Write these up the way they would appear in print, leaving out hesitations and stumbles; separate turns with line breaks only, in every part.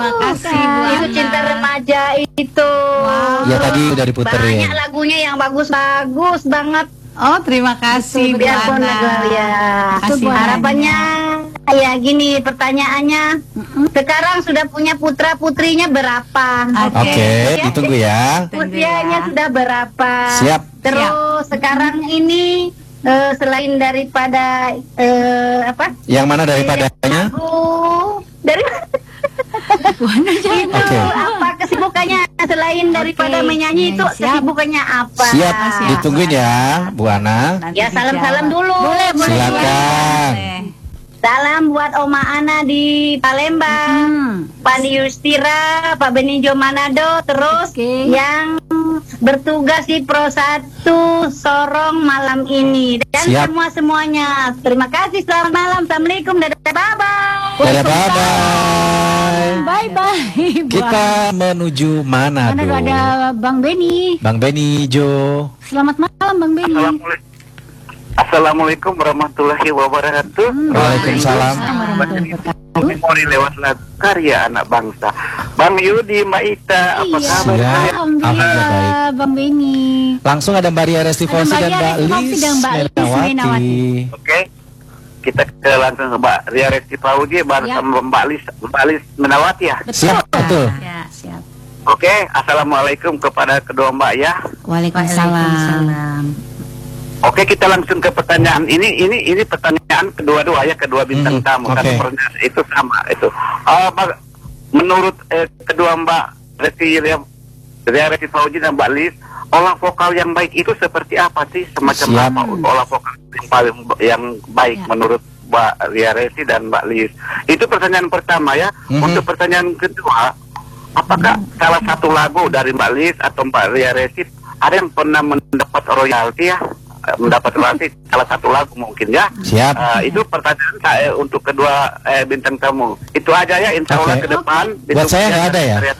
Terima kasih Bu
Itu
Ana.
cinta remaja itu.
Ya tadi udah diputerin.
Banyak lagunya yang bagus-bagus banget.
Oh, terima kasih Bu
Biarpun
Ana.
ya.
Kasih
Harapannya ya gini pertanyaannya. Sekarang sudah punya putra putrinya berapa?
Oke, ditunggu ya.
Usianya sudah berapa?
Siap.
Terus sekarang ini selain daripada apa?
Yang mana daripadanya?
Dari
Itu
Oke.
apa kesibukannya selain daripada menyanyi itu kesibukannya apa?
Siap, ditungguin ya, Bu Ana.
Nanti
Ya salam-salam dulu. Boleh,
Silakan.
Salam buat Oma Ana di Palembang, Pandi Yustira, Pak Benijo Manado, terus yang bertugas di Pro 1 Sorong malam ini dan
Siap.
semuanya. Terima kasih, selamat malam, assalamualaikum, dadah, bye-bye.
Dadah, bye-bye.
Bye-bye.
Kita menuju Manado.
Mana ada Bang Beni.
Bang Beni Jo.
Selamat malam Bang Beni.
Assalamualaikum warahmatullahi wabarakatuh.
Waalaikumsalam.
Memori lewat lagu karya anak bangsa. Bang Yudi, Mbak Ita, apa kabar?
Siap.
Alhamdulillah Bang Beni.
Langsung ada Mbak Ria Resti Fauzi dan Mbak Lis Menawati.
Oke. Kita ke langsung ke Mbak Ria Resti Fauzi bersama Mbak Lis Menawati ya.
Siap, betul.
Ya, siap.
Oke, assalamualaikum kepada kedua Mbak ya.
Waalaikumsalam.
Oke, kita langsung ke pertanyaan ini pertanyaan kedua ya, kedua bintang tamu.
oke.
Karena pertanyaan itu sama itu. Menurut kedua Mbak Ria Resti Fauzi dan Mbak Lis, olah vokal yang baik itu seperti apa sih? Semacam
Siap.
apa olah vokal yang baik menurut Mbak Ria Resti dan Mbak Lis? Itu pertanyaan pertama ya. Untuk pertanyaan kedua, apakah salah satu lagu dari Mbak Lis atau Mbak Ria Resti ada yang pernah mendapat royalti ya? Mendapat royalti salah satu lagu mungkin ya.
Siap.
Itu pertanyaan saya untuk kedua bintang tamu. Itu aja ya, insya Allah
Oke.
ke depan.
Buat saya nggak ada ya?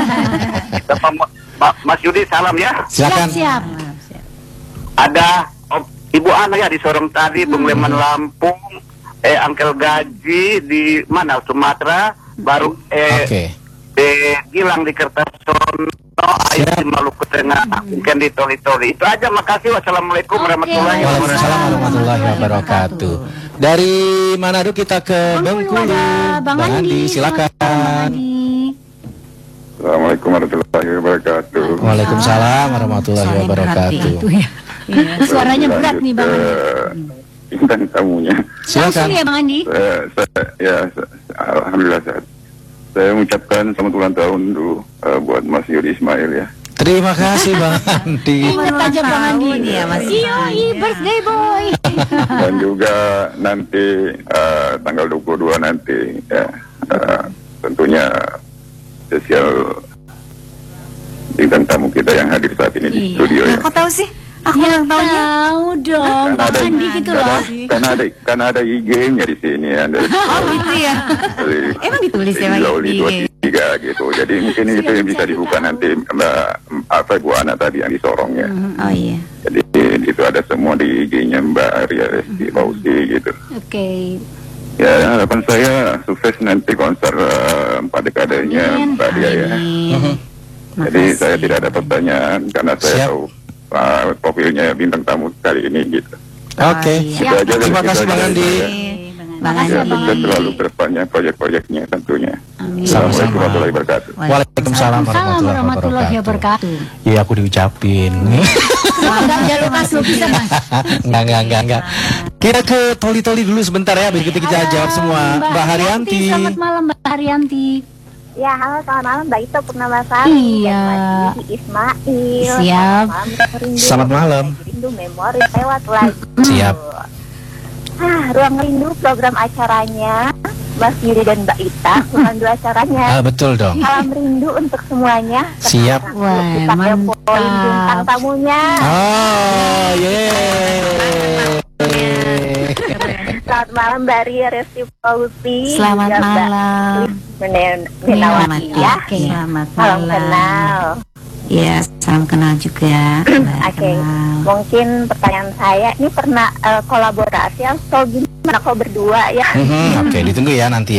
Mas Yudi, salam ya.
Silakan.
Siap.
Ada Ibu Ana ya di Sorong tadi, Bung Leman Lampung, Angkel Gaji di mana Sumatera, baru
Oke.
Gilang di Kertasono, Ayu di Maluku Tengah, mungkin di Toli-Toli. Itu aja, makasih. Wassalamualaikum warahmatullahi wabarakatuh.
Waalaikumsalam warahmatullahi wabarakatuh. Dari Manado kita ke Bengkulu.
Bang Andi,
silakan.
Assalamualaikum warahmatullahi wabarakatuh.
Waalaikumsalam warahmatullahi wabarakatuh.
Suaranya berat nih Bang Andi.
Bintang tamunya.
Langsung
Silakan.
ya Bang Andi.
Alhamdulillah saya mengucapkan selamat ulang tahun dulu buat Mas Yudi Ismail ya.
Terima kasih Bang Andi.
Ingat aja Bang Andi nih ya Mas. Yoi, birthday boy.
Dan juga nanti tanggal 22 nanti ya, tentunya spesial bintang tamu kita yang hadir saat ini di studio ya.
Kok tahu sih? Aku ulang tahunnya. Tahu dong, Bang Andi gitu loh.
Karena ada IG-nya di sini ya.
Oh gitu ya. Emang ditulis ya Bang
Loli
Andi?
23 gitu. Jadi mungkin itu yang bisa dibuka nanti Mbak Ibu Ana tadi yang disorong ya.
Oh iya.
Jadi itu ada semua di IG-nya Mbak Ria Resti Fauzi gitu.
Oke.
Ya harapan saya sukses nanti konser 4 dekadenya Mbak Ria ya. Jadi saya tidak ada pertanyaan karena saya
Siap.
tahu profilnya bintang tamu kali ini gitu.
Oke.
Itu aja dari
Terima kasih
kita
Bang
aja
Andi.
ya.
Bang Andi.
Ya, sukses selalu ke depannya proyek-proyeknya tentunya. Assalamualaikum warahmatullahi wabarakatuh.
Waalaikumsalam warahmatullahi wabarakatuh. Iya, aku diucapin.
Enggak jalur kasih bisa Mas.
Enggak. Kita ke Toli-Toli dulu sebentar ya, biar kita jawab semua. Mbak Haryanti.
Selamat malam Mbak Haryanti.
Ya, halo, selamat malam Mbak Ito Purnawasari.
Iya.
Dan Mas Yudi Ismail.
Siap.
Selamat malam.
Rindu memori lewat lagi.
Siap.
Ruang Rindu program acaranya Mas Yudi dan Mbak Ita. Bukan dua acaranya.
Betul dong.
Salam rindu untuk semuanya.
Siap.
Wah,
Kita
mantap.
kepoin bintang tamunya.
Oh,
Selamat malam Mbak Ria Resti Fauzi.
Selamat
juga Mbak
malam.
Menawati ya.
Oke. Selamat
Salam kenal.
Ya, salam kenal juga.
Oke, mungkin pertanyaan saya ini pernah kolaborasi atau gimana kok berdua ya?
Oke, ditunggu ya nanti ya.